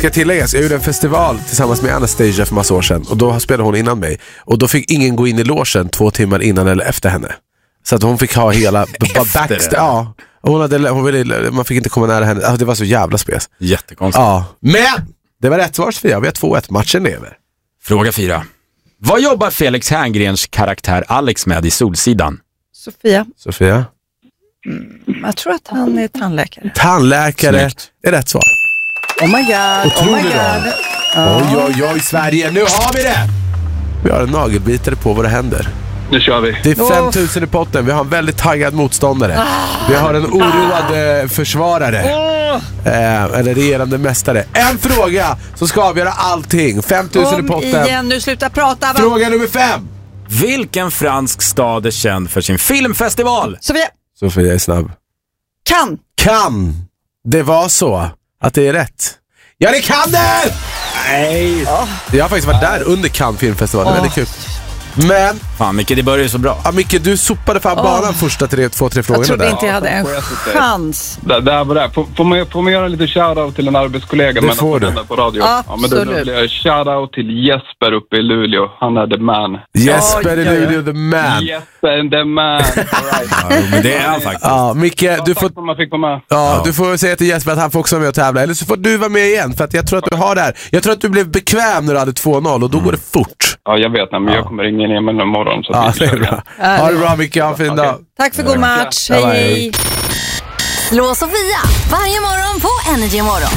ska tilläggas, jag gjorde en festival tillsammans med Anastasia för massa år sedan. Och då spelade hon innan mig. Och då fick ingen gå in i logen 2 timmar innan eller efter henne. Så att hon fick ha hela backstage. Ja, man fick inte komma nära henne. Alltså, det var så jävla spes. Jättekonstigt. Ja, men det var rätt svar, Sofia. Vi har 2-1, matchen lever. Fråga 4. Vad jobbar Felix Herngrens karaktär Alex med i Solsidan? Sofia? Jag tror att han är tandläkare. Tandläkare. Snyggt. Är rätt svar. Oh my god, Otroligt Oj, Sverige, nu har vi det! Vi har en nagelbitare på våra händer. Nu kör vi. Det är 5000 i potten. Vi har en väldigt taggad motståndare. Vi har en oroad försvarare. Eller regerande mästare. En fråga som ska avgöra allting. 5000 i potten. Igen, nu sluta prata. Fråga nummer 5. Vilken fransk stad är känd för sin filmfestival? Sofia är snabb. Cannes. Det var så att det är rätt. Ja, det kan det! Nej. Jag har faktiskt varit där under Cannes filmfestival. Det är väldigt kul. Men fan, Micke, det börjar ju så bra. Ja, Micke, du sopade fan banan första 2-3 frågorna. Jag trodde där. inte jag hade en chans. Där var det. Får man göra lite shoutout till en arbetskollega? Det får du. På radio. Ja, men då blir jag shoutout till Jesper uppe i Luleå. Han är the man. Jesper i Luleå, the man. Jesper, the man. Right. Ja, men det är han faktiskt. Ja, Micke, du får... Man fick vara med. Ja, du får säga till Jesper att han får också vara med och tävla. Eller så får du vara med igen, för att jag tror att du har det här. Jag tror att du blev bekväm när du hade 2-0 och då går det fort. Ja, jag vet, men jag kommer ringa ner med imorgon. Så ja, det är bra. Ha det bra, Micke. Ha en fin dag. Tack för god match. Hej. Slå Sofia varje morgon på Energy Morgon.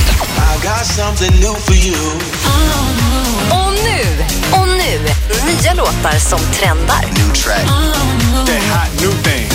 Och nu, nya låtar som trendar. New track. That hot new thing.